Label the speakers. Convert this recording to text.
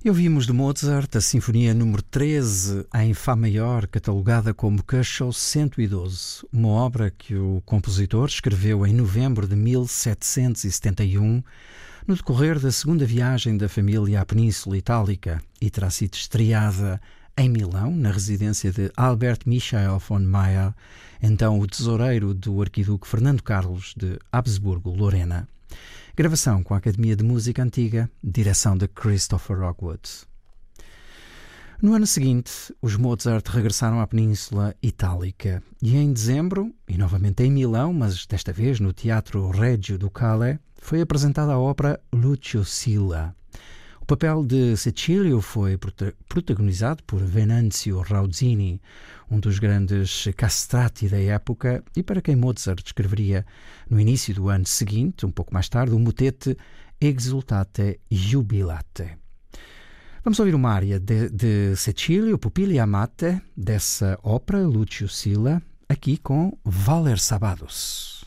Speaker 1: E ouvimos de Mozart a Sinfonia número 13 em Fá maior, catalogada como Köchel 112, uma obra que o compositor escreveu em novembro de 1771, no decorrer da segunda viagem da família à Península Itálica, e terá sido estreada em Milão, na residência de Albert Michael von Meyer, então o tesoureiro do arquiduque Fernando Carlos de Habsburgo-Lorena. Gravação com a Academia de Música Antiga, direção de Christopher Rockwood. No ano seguinte, os Mozart regressaram à Península Itálica e em dezembro, e novamente em Milão, mas desta vez no Teatro Regio Ducale, foi apresentada a ópera Lucio Silla. O papel de Cecilio foi protagonizado por Venanzio Rauzzini, um dos grandes castrati da época, e para quem Mozart escreveria no início do ano seguinte, um pouco mais tarde, o motete Exultate Jubilate. Vamos ouvir uma área de Cecilio, Pupille Amate, dessa ópera Lucio Silla, aqui com Valer Sabados.